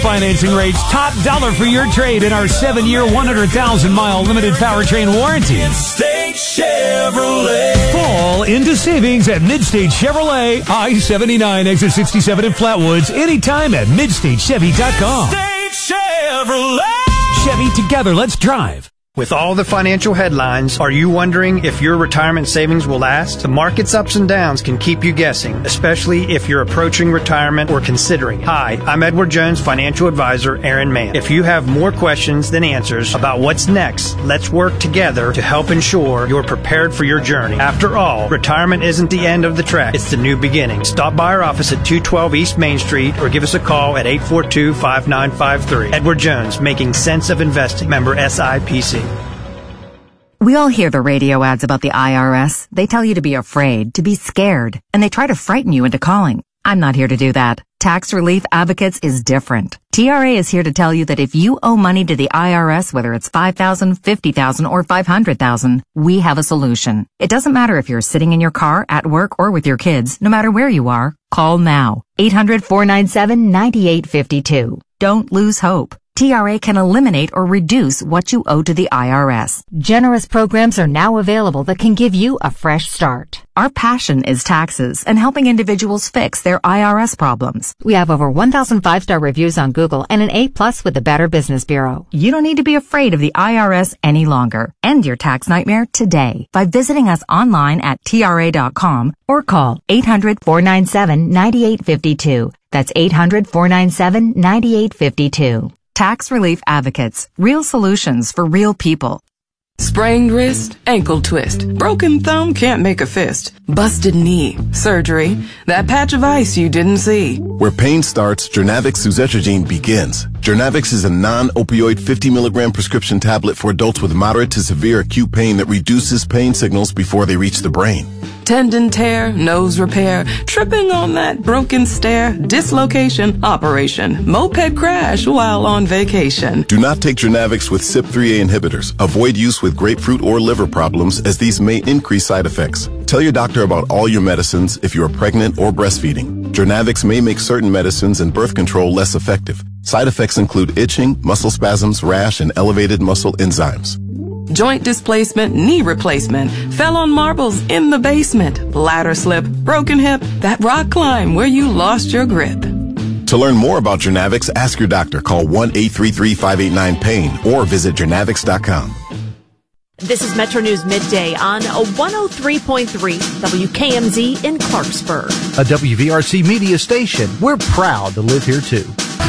Financing rates top dollar for your trade in our 7-year, 100,000-mile limited powertrain warranty. Midstate Chevrolet. Fall into savings at Midstate Chevrolet, I-79, exit 67 in Flatwoods. Anytime at MidstateChevy.com. Midstate Chevrolet. Chevy, together, let's drive. With all the financial headlines, are you wondering if your retirement savings will last? The market's ups and downs can keep you guessing, especially if you're approaching retirement or considering. Hi, I'm Edward Jones financial advisor Aaron Mann. If you have more questions than answers about what's next, let's work together to help ensure you're prepared for your journey. After all, retirement isn't the end of the track, it's the new beginning. Stop by our office at 212 East Main Street or give us a call at 842-5953. Edward Jones, making sense of investing. Member SIPC. We all hear the radio ads about the IRS. They tell you to be afraid, to be scared, and they try to frighten you into calling. I'm not here to do that. Tax Relief Advocates is different. TRA is here to tell you that if you owe money to the IRS, whether it's $5,000, $50,000, or $500,000, we have a solution. It doesn't matter if you're sitting in your car, at work, or with your kids. No matter where you are, call now. 800-497-9852. Don't lose hope. TRA can eliminate or reduce what you owe to the IRS. Generous programs are now available that can give you a fresh start. Our passion is taxes and helping individuals fix their IRS problems. We have over 1,000 5-star reviews on Google and an A+ with the Better Business Bureau. You don't need to be afraid of the IRS any longer. End your tax nightmare today by visiting us online at TRA.com or call 800-497-9852. That's 800-497-9852. Tax Relief Advocates. Real solutions for real people. Sprained wrist, ankle twist, broken thumb, can't make a fist, busted knee, surgery, that patch of ice you didn't see. Where pain starts, Jernavix suzetrigine begins. Jernavix is a non-opioid 50-milligram prescription tablet for adults with moderate to severe acute pain that reduces pain signals before they reach the brain. Tendon tear, nose repair, tripping on that broken stair, dislocation, operation, moped crash while on vacation. Do not take Jernavix with CYP3A inhibitors. Avoid use with grapefruit or liver problems, as these may increase side effects. Tell your doctor about all your medicines if you are pregnant or breastfeeding. Jernavix may make certain medicines and birth control less effective. Side effects include itching, muscle spasms, rash, and elevated muscle enzymes. Joint displacement, knee replacement, fell on marbles in the basement, ladder slip, broken hip, that rock climb where you lost your grip. To learn more about Jernavix, ask your doctor. Call 1-833-589-PAIN or visit Jernavix.com. This is Metro News Midday on 103.3 WKMZ in Clarksburg. A WVRC media station. We're proud to live here, too.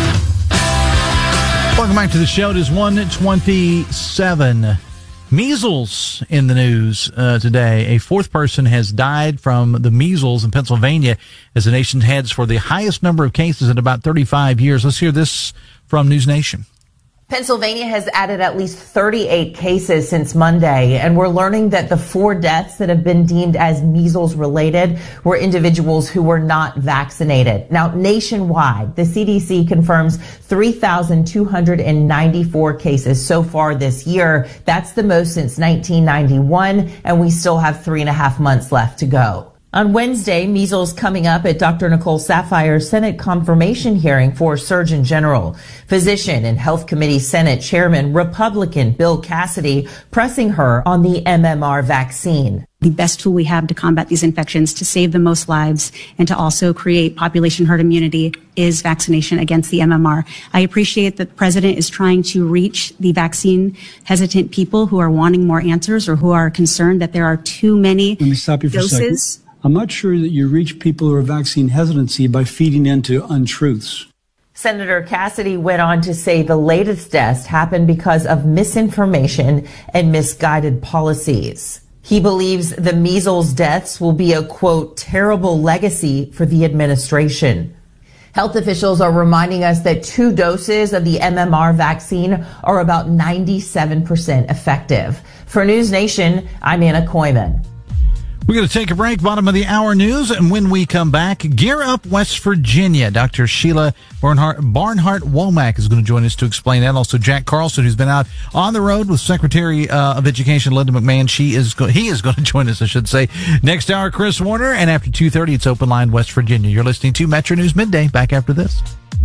Welcome back to the show. It is 1:27. Measles in the news today. A fourth person has died from the measles in Pennsylvania as the nation heads for the highest number of cases in about 35 years. Let's hear this from News Nation. Pennsylvania has added at least 38 cases since Monday, and we're learning that the 4 deaths that have been deemed as measles related were individuals who were not vaccinated. Now, nationwide, the CDC confirms 3,294 cases so far this year. That's the most since 1991, and we still have 3.5 months left to go. On Wednesday, measles coming up at Dr. Nicole Sapphire's Senate confirmation hearing for Surgeon General. Physician and Health Committee Senate Chairman Republican Bill Cassidy pressing her on the MMR vaccine. The best tool we have to combat these infections, to save the most lives, and to also create population herd immunity is vaccination against the MMR. I appreciate that the president is trying to reach the vaccine hesitant people who are wanting more answers or who are concerned that there are too many Let me stop you for doses. A second. I'm not sure that you reach people who are vaccine hesitancy by feeding into untruths. Senator Cassidy went on to say the latest deaths happened because of misinformation and misguided policies. He believes the measles deaths will be a, quote, terrible legacy for the administration. Health officials are reminding us that 2 doses of the MMR vaccine are about 97% effective. For News Nation, I'm Anna Koyman. We're going to take a break, bottom of the hour news, and when we come back, Gear Up West Virginia. Dr. Sheila Barnhart-Womack is going to join us to explain that. Also, Jack Carlson, who's been out on the road with Secretary of Education Linda McMahon. He is going to join us, I should say. Next hour, Chris Warner, and after 2:30, it's Open Line West Virginia. You're listening to Metro News Midday. Back after this.